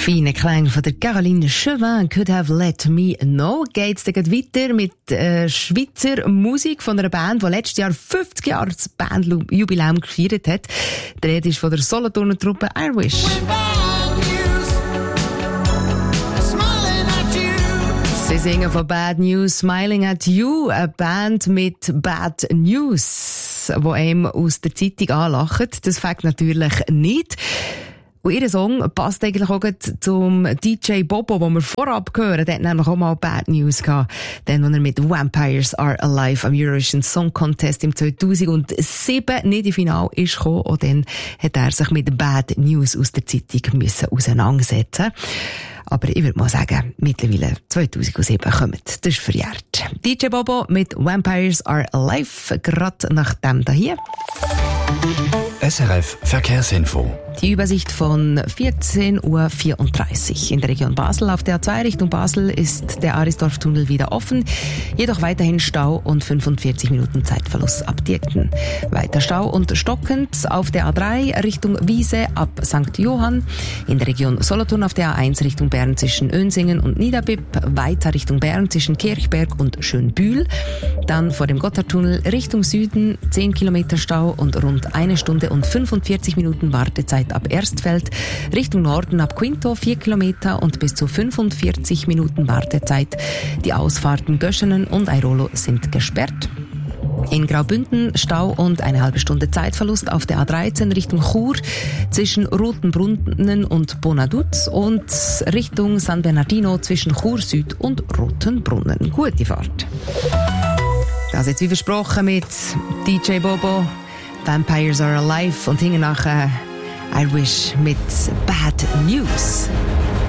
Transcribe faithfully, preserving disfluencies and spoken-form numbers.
Feine Klang von der Caroline Chauvin, Could Have Let Me Know. Geht's dann weiter mit äh, Schweizer Musik von einer Band, die letztes Jahr fünfzig Jahre das Bandjubiläum gefeiert hat. Die Rede ist von der Solothurner Truppe Irish. Sie singen von Bad News, Smiling at You, eine Band mit Bad News, die einem aus der Zeitung anlacht. Das fängt natürlich nicht. Und ihr Song passt eigentlich auch zum D J Bobo, den wir vorab hören. Der hat nämlich auch mal Bad News gehabt. Dann, als er mit Vampires Are Alive am Eurovision Song Contest im zweitausendsieben nicht im Finale ist gekommen. Und dann hat er sich mit Bad News aus der Zeitung müssen auseinandersetzen. Aber ich würde mal sagen, mittlerweile zweitausendsieben kommt. Das ist verjährt. D J Bobo mit Vampires Are Alive, gerade nach dem da hier. S R F Verkehrsinfo. Die Übersicht von vierzehn Uhr vierunddreißig. In der Region Basel auf der A zwei Richtung Basel ist der Arisdorf-Tunnel wieder offen. Jedoch weiterhin Stau und fünfundvierzig Minuten Zeitverlust ab Dirken. Weiter Stau und stockend auf der A drei Richtung Wiese ab Sankt Johann. In der Region Solothurn auf der A eins Richtung Bern zwischen Önsingen und Niederbipp. Weiter Richtung Bern zwischen Kirchberg und Schönbühl. Dann vor dem Gotthardtunnel Richtung Süden zehn Kilometer Stau und rund eine Stunde und fünfundvierzig Minuten Wartezeit ab Erstfeld, Richtung Norden ab Quinto vier Kilometer und bis zu fünfundvierzig Minuten Wartezeit. Die Ausfahrten Göschenen und Airolo sind gesperrt. In Graubünden Stau und eine halbe Stunde Zeitverlust auf der A dreizehn Richtung Chur zwischen Rotenbrunnen und Bonaduz und Richtung San Bernardino zwischen Chur Süd und Rotenbrunnen. Gute Fahrt. Das jetzt wie versprochen mit D J Bobo, Vampires Are Alive und hinten nachher Irish mit Bad News.